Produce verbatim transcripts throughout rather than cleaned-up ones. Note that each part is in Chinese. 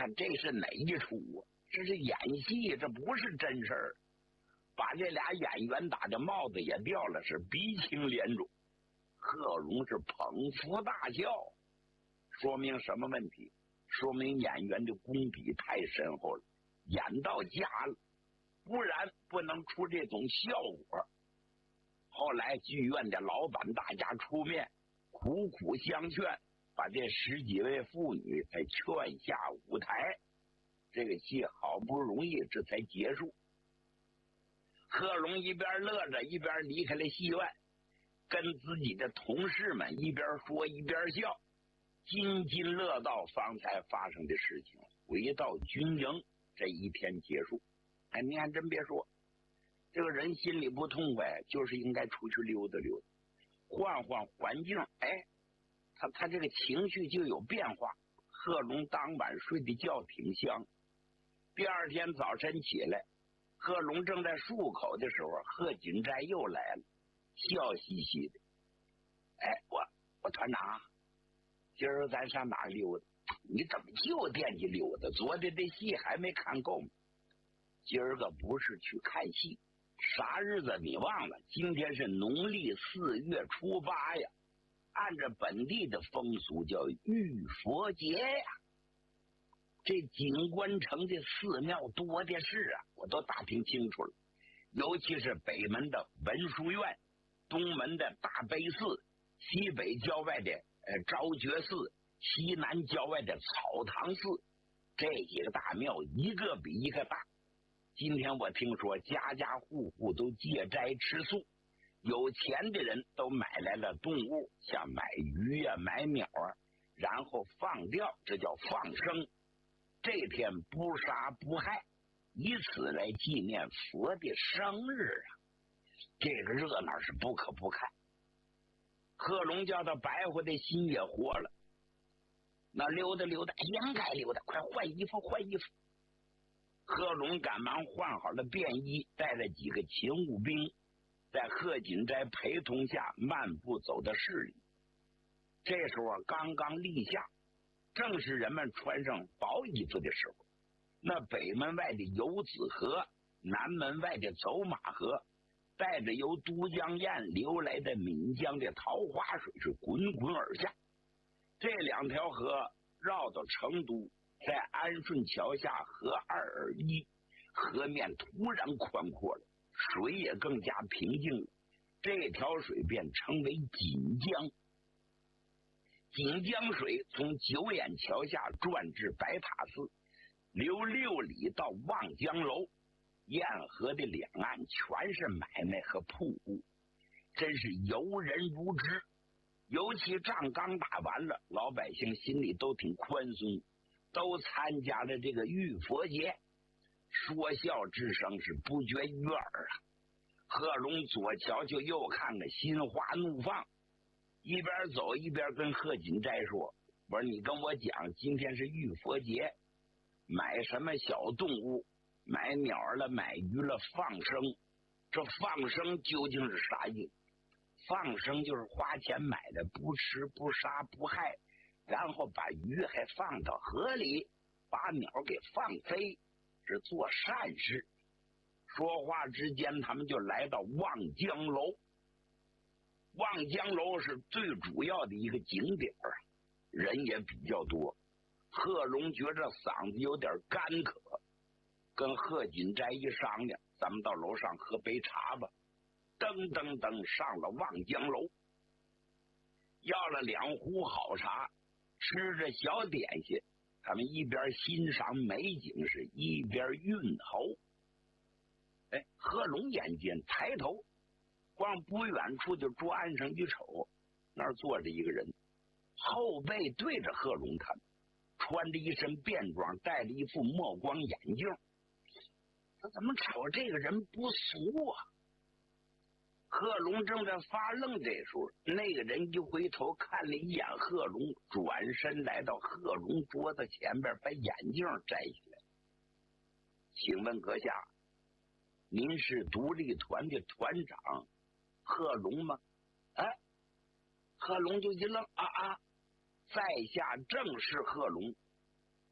看这是哪一出啊？这是演戏，这不是真事儿。把这俩演员打的帽子也掉了，是鼻青脸肿。贺龙是捧腹大笑，说明什么问题？说明演员的功底太深厚了，演到家了，不然不能出这种效果。后来剧院的老板大家出面苦苦相劝，把这十几位妇女才劝下舞台。这个戏好不容易这才结束。贺龙一边乐着一边离开了戏院，跟自己的同事们一边说一边笑，津津乐道方才发生的事情。回到军营，这一天结束。哎，你还真别说，这个人心里不痛快，就是应该出去溜达溜达，换换环境。哎，他他这个情绪就有变化。贺龙当晚睡的觉挺香。第二天早晨起来，贺龙正在漱口的时候，贺锦斋又来了，笑嘻嘻的。哎，我我团长，今儿咱上哪溜达？你怎么就惦记溜达？昨天这戏还没看够吗？今儿个不是去看戏，啥日子你忘了？今天是农历四月初八呀，按照本地的风俗叫浴佛节呀。这锦官城的寺庙多的是啊，我都打听清楚了。尤其是北门的文殊院，东门的大悲寺，西北郊外的呃昭觉寺，西南郊外的草堂寺，这几个大庙一个比一个大。今天我听说家家户户都戒斋吃素，有钱的人都买来了动物，像买鱼啊买鸟啊，然后放掉，这叫放生。这天不杀不害，以此来纪念佛的生日啊！这个热闹是不可不看。贺龙叫他白活的心也活了。那溜达溜达，应该溜达，快换衣服换衣服。贺龙赶忙换好了便衣，带了几个勤务兵，在贺锦斋陪同下漫步走到市里。这时候刚刚立夏，正是人们穿上薄衣服的时候。那北门外的游子河，南门外的走马河，带着由都江堰流来的岷江的桃花水是滚滚而下。这两条河绕到成都，在安顺桥下合二而一，河面突然宽阔了，水也更加平静了。这条水便称为锦江。锦江水从九眼桥下转至白塔寺，流六里到望江楼。堰河的两岸全是买卖和铺户，真是游人如织。尤其仗刚打完了，老百姓心里都挺宽松，都参加了这个浴佛节，说笑之声是不绝于耳啊。贺龙左瞧瞧右看看，心花怒放，一边走一边跟贺锦斋说：“我说你跟我讲，今天是浴佛节，买什么小动物，买鸟了，买鱼了，放生。这放生究竟是啥意思？放生就是花钱买的，不吃不杀不害，然后把鱼还放到河里，把鸟给放飞，是做善事。”说话之间，他们就来到望江楼。望江楼是最主要的一个景点啊，人也比较多。贺龙觉着嗓子有点干渴，跟贺锦斋一商量，咱们到楼上喝杯茶吧。噔噔噔上了望江楼，要了两壶好茶，吃着小点心，他们一边欣赏美景，是一边运喉。哎，贺龙眼尖，抬头往不远处就转上一瞅，那儿坐着一个人，后背对着贺龙他们，穿着一身便装，戴着一副墨光眼镜。他怎么瞅这个人不俗啊？贺龙正在发愣，这时候那个人一回头看了一眼贺龙，转身来到贺龙桌子前边，把眼镜摘下来。请问阁下，您是独立团的团长贺龙吗？哎，贺龙就一愣，啊啊，在下正是贺龙，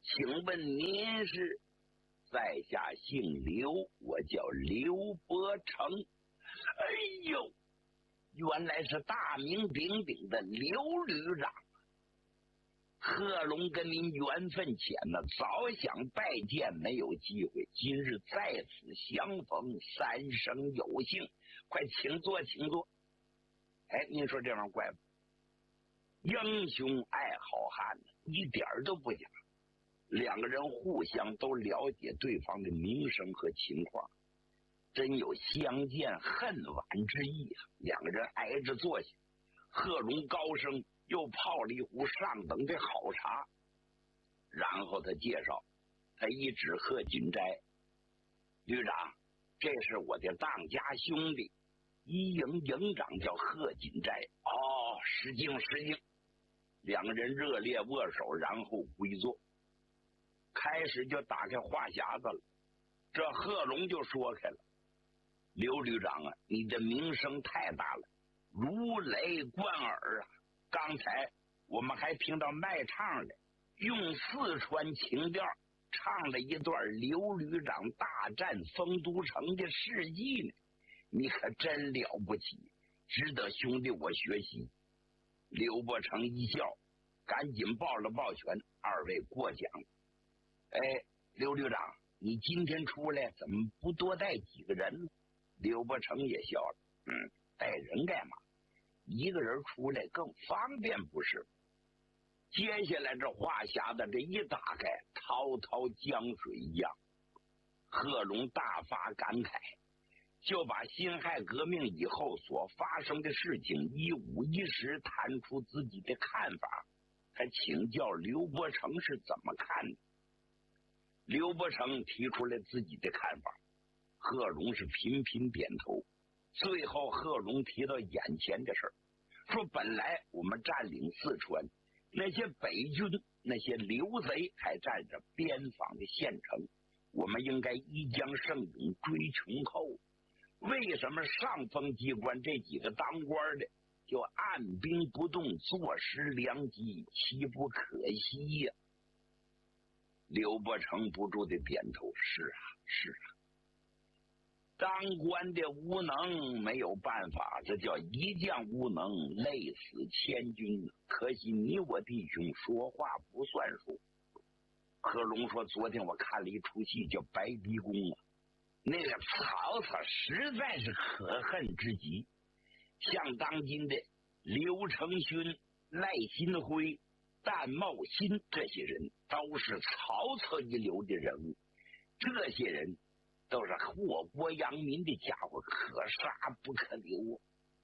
请问您是？在下姓刘，我叫刘伯承。哎呦，原来是大名鼎鼎的刘旅长。贺龙跟您缘分浅呢，早想拜见，没有机会，今日在此相逢，三生有幸，快请坐，请坐。哎，您说这玩意儿怪不？英雄爱好汉，一点都不假。两个人互相都了解对方的名声和情况，真有相见恨晚之意啊！两个人挨着坐下，贺龙高声又泡了一壶上等的好茶，然后他介绍，他一指贺锦斋：“旅长，这是我的当家兄弟，一营营长叫贺锦斋。”哦，失敬失敬。两个人热烈握手，然后归坐。开始就打开话匣子了，这贺龙就说开了：“刘旅长啊，你的名声太大了，如雷贯耳啊！刚才我们还听到卖唱的用四川情调唱了一段刘旅长大战丰都城的事迹呢，你可真了不起，值得兄弟我学习。”刘伯承一笑，赶紧抱了抱拳：“二位过奖。哎，刘旅长，你今天出来怎么不多带几个人呢？”刘伯承也笑了：“嗯，带人干嘛？一个人出来更方便不是？”接下来这话匣子这一打开，滔滔江水一样。贺龙大发感慨，就把辛亥革命以后所发生的事情一五一十谈出自己的看法。他请教刘伯承是怎么看的。刘伯承提出了自己的看法，贺龙是频频点头。最后贺龙提到眼前的事儿，说本来我们占领四川，那些北军那些刘贼还占着边防的县城，我们应该一将胜勇追穷寇。为什么上峰机关这几个当官的就按兵不动，坐失良机，岂不可惜呀、啊？刘伯承不住的点头：“是啊，是啊，当官的无能没有办法，这叫一将无能，累死千军。可惜你我弟兄说话不算数。”贺龙说：“昨天我看了一出戏，叫《白鼻公》啊，那个曹操实在是可恨之极。像当今的刘承勋、赖新辉、但茂新这些人都是曹操一流的人物，这些人都是祸国殃民的家伙，可杀不可留。”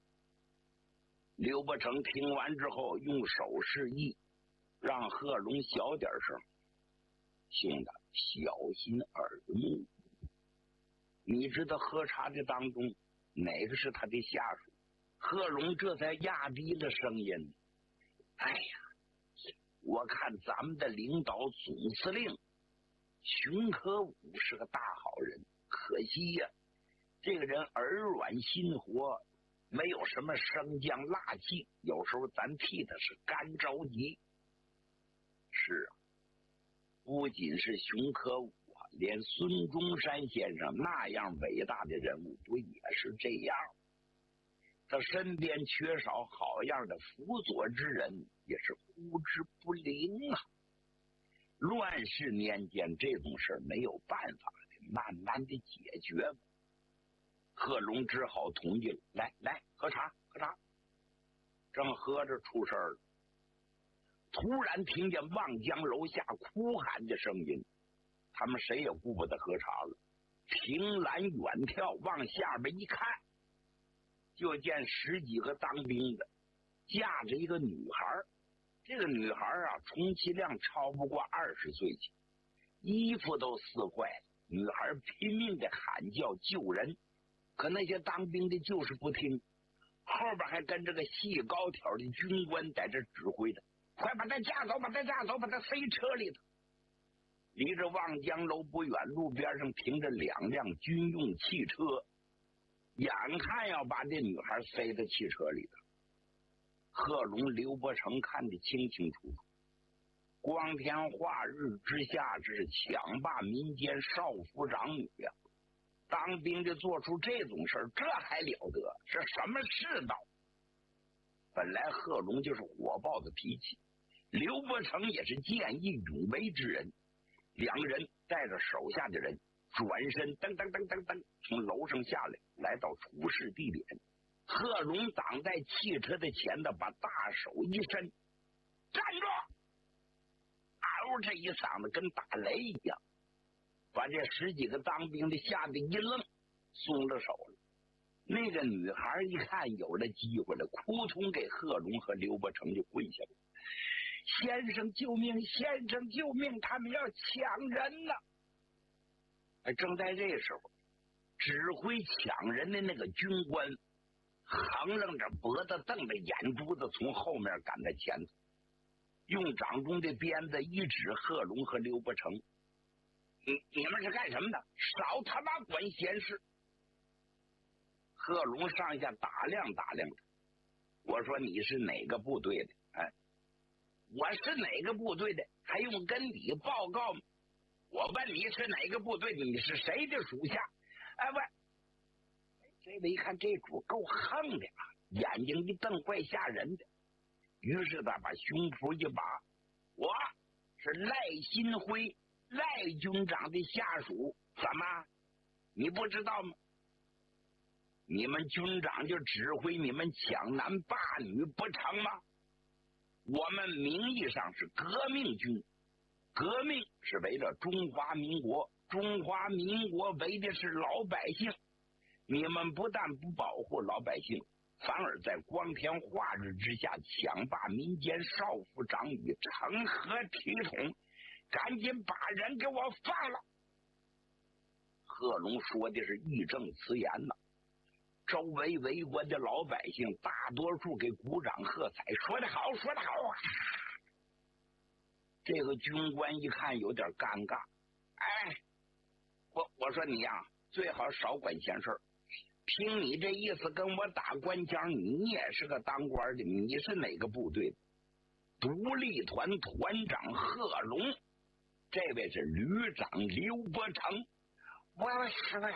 刘伯承听完之后用手示意，让贺龙小点声：“兄弟，小心耳目。”你知道喝茶的当中哪个是他的下属？贺龙这才压低了声音：“哎呀，我看咱们的领导总司令熊可武是个大好人，可惜呀、啊，这个人耳软心活，没有什么生姜辣气，有时候咱替他是干着急。”是啊，不仅是熊可武啊，连孙中山先生那样伟大的人物不也是这样？他身边缺少好样的辅佐之人，也是呼之不灵啊。乱世年间这种事没有办法的，慢慢的解决。贺龙只好同意了，来来喝茶喝茶。正喝着出事了，突然听见望江楼下哭喊的声音，他们谁也顾不得喝茶了，凭栏远眺，往下边一看，就见十几个当兵的架着一个女孩。这个女孩啊，充其量超不过二十岁去，衣服都撕坏了。女孩拼命的喊叫救人，可那些当兵的就是不听，后边还跟着个细高挑的军官在这指挥的：“快把他架走，把他架走，把他塞车里头。”离着望江楼不远，路边上停着两辆军用汽车，眼看要把这女孩塞到汽车里头。贺龙、刘伯承看得清清楚楚， 光天化日之下，这是抢霸民间少妇长女呀、啊！当兵的做出这种事儿，这还了得？是什么世道？本来贺龙就是火爆的脾气，刘伯承也是见义勇为之人，两个人带着手下的人转身噔噔噔噔噔从楼上下来，来到出事地点。贺龙挡在汽车的前头，把大手一伸，站住！嗷，这一嗓子跟打雷一样，把这十几个当兵的吓得一愣，松了手了。那个女孩一看有了机会了，扑通给贺龙和刘伯承就跪下了：“先生救命！先生救命！他们要抢人呢！”哎，正在这时候，指挥抢人的那个军官横楞着脖子，瞪着眼珠子，从后面赶在前头，用掌中的鞭子一指贺龙和刘伯承：“你你们是干什么的？少他妈管闲事！”贺龙上下打量打量着，我说：“你是哪个部队的？”哎，我是哪个部队的，还用跟你报告吗？我问你是哪个部队，你是谁的属下？哎喂，这位一看这主够横的啊，眼睛一瞪，怪吓人的。于是他把胸脯一拔：“我是赖新辉，赖军长的下属，怎么你不知道吗？你们军长就指挥你们抢男霸女不成吗？我们名义上是革命军，革命是为了中华民国，中华民国为的是老百姓。你们不但不保护老百姓，反而在光天化日之下抢霸民间少妇长女，成何体统？赶紧把人给我放了！”贺龙说的是义正辞严呐。周围围观的老百姓大多数给鼓掌喝彩，说得好，说得好啊！这个军官一看有点尴尬，哎，我我说你呀、啊，最好少管闲事儿。听你这意思跟我打官腔，你也是个当官的，你是哪个部队的？独立团团长贺龙，这位是旅长刘伯承。我是不是？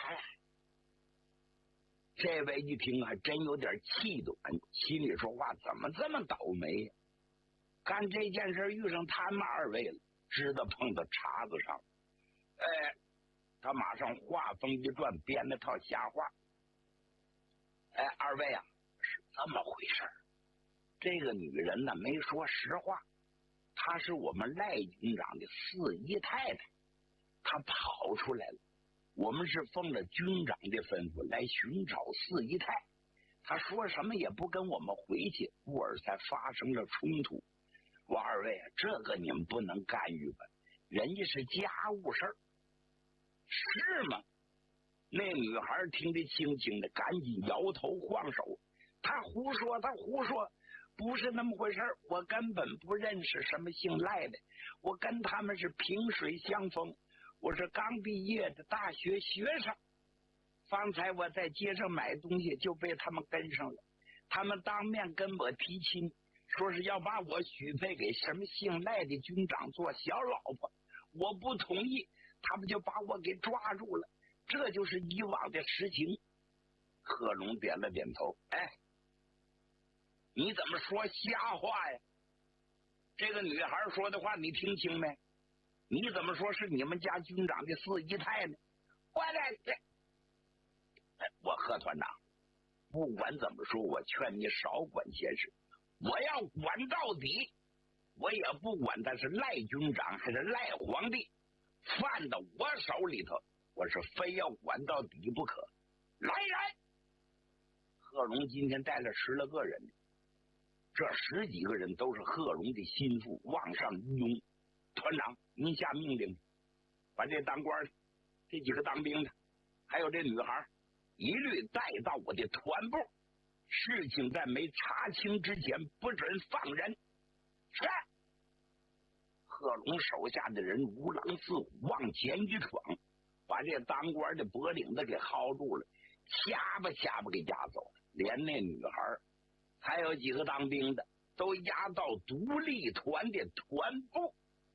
这位一听还真有点气短，心里说话怎么这么倒霉呀？干这件事遇上他们二位了，知道碰到茬子上了。哎，他马上话锋一转，编了套瞎话。哎，二位啊，是这么回事儿。这个女人呢，没说实话，她是我们赖军长的四姨太太，她跑出来了。我们是奉了军长的吩咐来寻找四姨太，他说什么也不跟我们回去，故而才发生了冲突。我二位啊，这个你们不能干预吧？人家是家务事儿，是吗？那女孩听得清清的，赶紧摇头晃手。他胡说，他胡说，不是那么回事儿。我根本不认识什么姓赖的，我跟他们是萍水相逢。我是刚毕业的大学学生，方才我在街上买东西就被他们跟上了，他们当面跟我提亲，说是要把我许配给什么姓赖的军长做小老婆，我不同意，他们就把我给抓住了，这就是以往的实情。贺龙点了点头，哎，你怎么说瞎话呀？这个女孩说的话你听清没？你怎么说是你们家军长的四姨太呢？我这，我贺团长，不管怎么说，我劝你少管闲事。我要管到底，我也不管他是赖军长还是赖皇帝，犯到我手里头，我是非要管到底不可。来人！贺龙今天带了十来个人，这十几个人都是贺龙的心腹，往上一拥。团长，您下命令，把这当官的、这几个当兵的，还有这女孩，一律带到我的团部。事情在没查清之前，不准放人。是。贺龙手下的人如狼似虎，往前一闯，把这当官的脖领子给薅住了，掐吧掐吧给押走了。连那女孩，还有几个当兵的，都押到独立团的团部。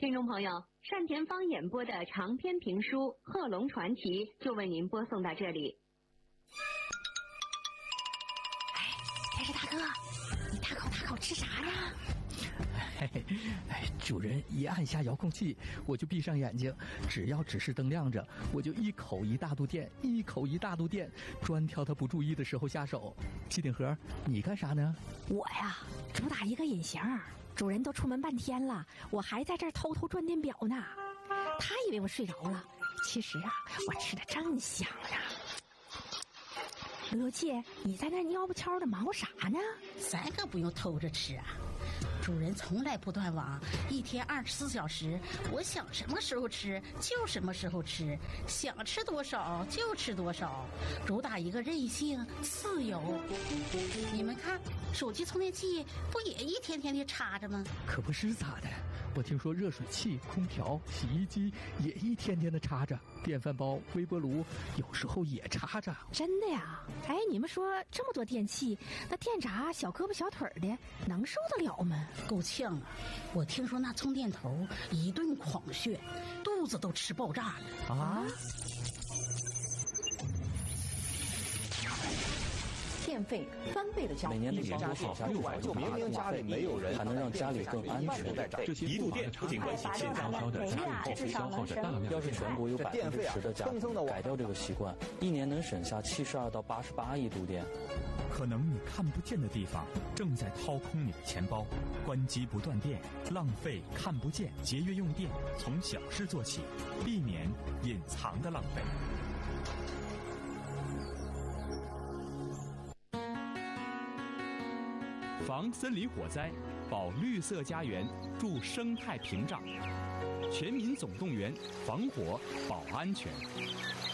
听众朋友，单田芳演播的长篇评书《贺龙传奇》就为您播送到这里。 哎，电视大哥，你大口大口吃啥呀？ 嘿嘿，哎，主人一按下遥控器，我就闭上眼睛，只要指示灯亮着，我就一口一大肚电，一口一大肚电，专挑他不注意的时候下手。机顶盒，你干啥呢？ 我呀，主打一个隐形。主人都出门半天了，我还在这儿偷偷转电表呢。他以为我睡着了，其实啊，我吃的正香呢。乐姐，你在那尿不悄的忙活啥呢？ 咱可不用偷着吃啊。主人从来不断网，一天二十四小时，我想什么时候吃就什么时候吃，想吃多少就吃多少，主打一个任性自由。你们看，手机充电器不也一天天的插着吗？ 可不是咋的，我听说热水器、空调、洗衣机也一天天的插着，电饭煲、微波炉有时候也插着。 真的呀？哎，你们说这么多电器，那电闸小胳膊小腿的能受得了吗？ 够呛啊！我听说那充电头一顿狂炫，肚子都吃爆炸了啊！ 电费翻倍的交每年的年度好像就明明家里没有人， 还能让家里更安全。 一度电不仅关系现在烧的家用耗费消耗着大量。 要是全国有百分之十的家庭改掉这个习惯，一年能省下七十二到八十八亿度电。 可能你看不见的地方正在掏空你的钱包，关机不断电，浪费看不见，节约用电，从小事做起，避免隐藏的浪费。防森林火灾，保绿色家园，助生态屏障。全民总动员，防火保安全。